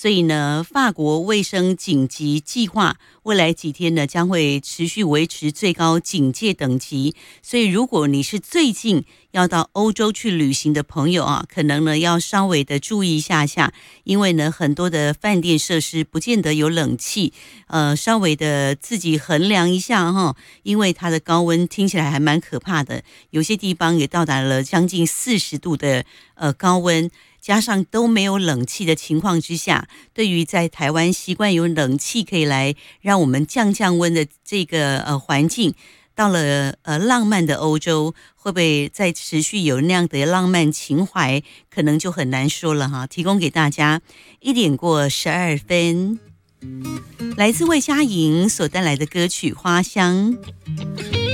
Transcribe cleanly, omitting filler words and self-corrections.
所以呢，法国卫生紧急计划未来几天呢将会持续维持最高警戒等级。所以如果你是最近要到欧洲去旅行的朋友啊，可能呢要稍微的注意一下，因为呢很多的饭店设施不见得有冷气，稍微的自己衡量一下哈，因为它的高温听起来还蛮可怕的，有些地方也到达了将近40度的高温。加上都没有冷气的情况之下，对于在台湾习惯有冷气可以来让我们降温的这个环境，到了浪漫的欧洲，会不会再持续有那样的浪漫情怀，可能就很难说了哈。提供给大家1:12，来自魏佳莹所带来的歌曲《花香》。